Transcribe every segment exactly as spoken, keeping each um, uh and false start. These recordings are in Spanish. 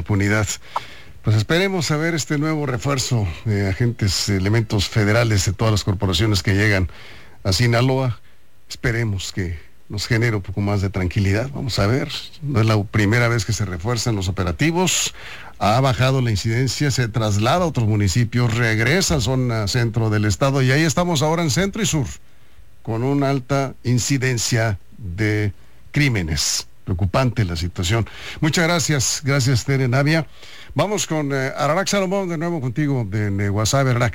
impunidad. Pues esperemos a ver este nuevo refuerzo de agentes, elementos federales de todas las corporaciones que llegan a Sinaloa. Esperemos que nos genere un poco más de tranquilidad. Vamos a ver, no es la primera vez que se refuerzan los operativos. Ha bajado la incidencia, se traslada a otros municipios, regresa a zona centro del estado y ahí estamos ahora en centro y sur, con una alta incidencia de crímenes. Preocupante la situación. Muchas gracias, gracias Tere Navia. Vamos con eh, Ararak Salomón, de nuevo contigo, de, de Guasave, Ararak.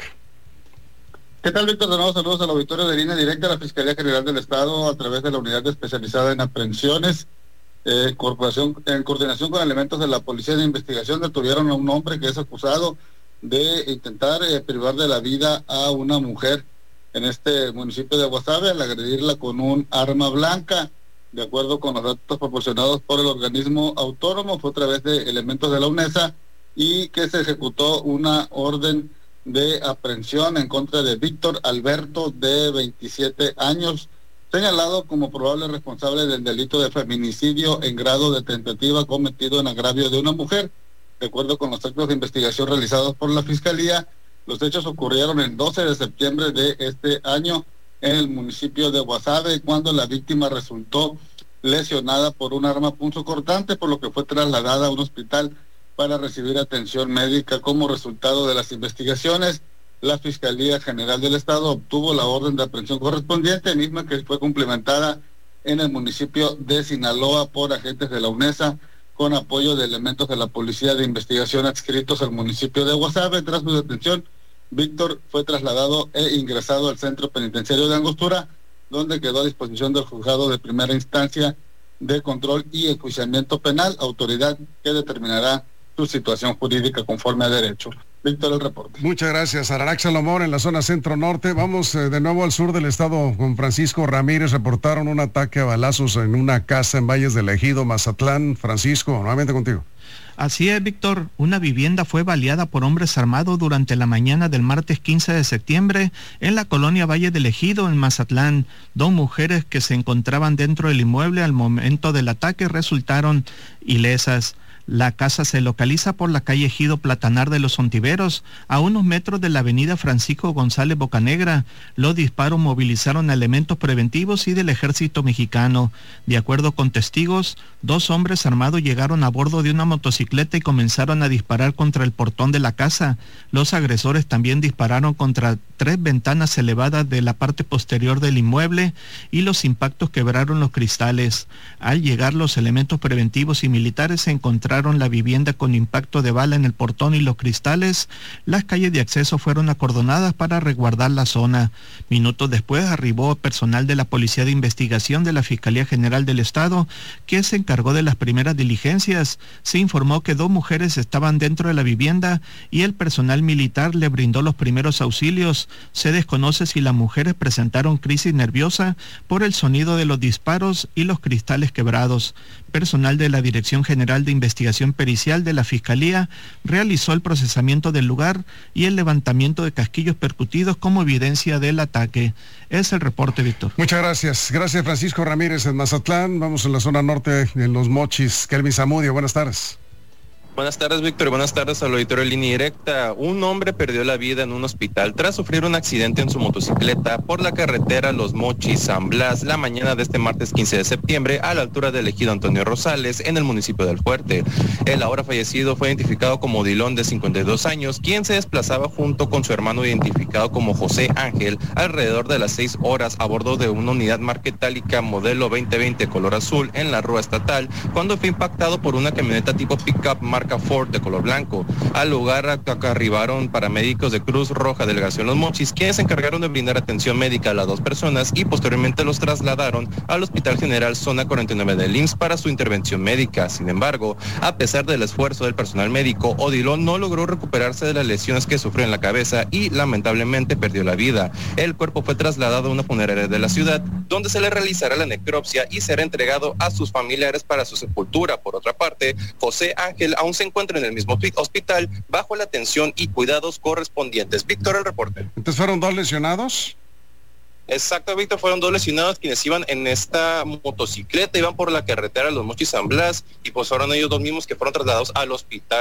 ¿Qué tal, Víctor? De nuevo, saludos al auditorio de Línea Directa de la Fiscalía General del Estado a través de la Unidad Especializada en Aprehensiones. Eh, corporación, en coordinación con elementos de la Policía de Investigación, detuvieron a un hombre que es acusado de intentar eh, privar de la vida a una mujer en este municipio de Guasave al agredirla con un arma blanca. De acuerdo con los datos proporcionados por el organismo autónomo, fue a través de elementos de la UNESA y que se ejecutó una orden de aprehensión en contra de Víctor Alberto, de veintisiete años, señalado como probable responsable del delito de feminicidio en grado de tentativa cometido en agravio de una mujer. De acuerdo con los actos de investigación realizados por la Fiscalía, los hechos ocurrieron el doce de septiembre de este año en el municipio de Guasave, cuando la víctima resultó lesionada por un arma punzocortante, por lo que fue trasladada a un hospital para recibir atención médica. Como resultado de las investigaciones, la Fiscalía General del Estado obtuvo la orden de aprehensión correspondiente, misma que fue cumplimentada en el municipio de Sinaloa por agentes de la UNESA, con apoyo de elementos de la Policía de Investigación adscritos al municipio de Guasave. Tras su detención, Víctor fue trasladado e ingresado al centro penitenciario de Angostura, donde quedó a disposición del juzgado de primera instancia de control y enjuiciamiento penal, autoridad que determinará su situación jurídica conforme a derecho. Víctor, el reporte. Muchas gracias, Ararak Salomón, en la zona centro-norte. Vamos eh, de nuevo al sur del estado con Francisco Ramírez. Reportaron un ataque a balazos en una casa en Valles del Ejido, Mazatlán. Francisco, nuevamente contigo. Así es, Víctor. Una vivienda fue baleada por hombres armados durante la mañana del martes quince de septiembre en la colonia Valle del Ejido, en Mazatlán. Dos mujeres que se encontraban dentro del inmueble al momento del ataque resultaron ilesas. La casa se localiza por la calle Ejido Platanar de los Ontiveros, a unos metros de la avenida Francisco González Bocanegra. Los disparos movilizaron elementos preventivos y del ejército mexicano. De acuerdo con testigos, dos hombres armados llegaron a bordo de una motocicleta y comenzaron a disparar contra el portón de la casa. Los agresores también dispararon contra tres ventanas elevadas de la parte posterior del inmueble y los impactos quebraron los cristales. Al llegar los elementos preventivos y militares se encontraron la vivienda con impacto de bala en el portón y los cristales. Las calles de acceso fueron acordonadas para resguardar la zona. Minutos después arribó personal de la Policía de Investigación de la Fiscalía General del Estado, que se encargó de las primeras diligencias. Se informó que dos mujeres estaban dentro de la vivienda y el personal militar le brindó los primeros auxilios. Se desconoce si las mujeres presentaron crisis nerviosa por el sonido de los disparos y los cristales quebrados. Personal de la Dirección General de Investigación Pericial de la Fiscalía realizó el procesamiento del lugar y el levantamiento de casquillos percutidos como evidencia del ataque. Es el reporte, Víctor. Muchas gracias. Gracias, Francisco Ramírez, en Mazatlán. Vamos en la zona norte, en Los Mochis. Kelvin Zamudio, buenas tardes. Buenas tardes, Víctor. Buenas tardes al auditorio de Línea Directa. Un hombre perdió la vida en un hospital tras sufrir un accidente en su motocicleta por la carretera Los Mochis San Blas la mañana de este martes quince de septiembre a la altura del ejido Antonio Rosales en el municipio del Fuerte. El ahora fallecido fue identificado como Odilón, de cincuenta y dos años, quien se desplazaba junto con su hermano identificado como José Ángel alrededor de las seis horas a bordo de una unidad marca itálica modelo veinte veinte color azul en la rúa estatal cuando fue impactado por una camioneta tipo pick-up marca Ford de color blanco. Al lugar arribaron paramédicos de Cruz Roja Delegación Los Mochis, quienes se encargaron de brindar atención médica a las dos personas y posteriormente los trasladaron al Hospital General Zona cuarenta y nueve del I M S S para su intervención médica. Sin embargo, a pesar del esfuerzo del personal médico, Odilón no logró recuperarse de las lesiones que sufrió en la cabeza y lamentablemente perdió la vida. El cuerpo fue trasladado a una funeraria de la ciudad, donde se le realizará la necropsia y será entregado a sus familiares para su sepultura. Por otra parte, José Ángel aún se encuentra en el mismo hospital bajo la atención y cuidados correspondientes. Víctor, el reporte. ¿Entonces fueron dos lesionados? Exacto, Víctor, fueron dos lesionados quienes iban en esta motocicleta, iban por la carretera Los Mochis San Blas y pues fueron ellos dos mismos que fueron trasladados al hospital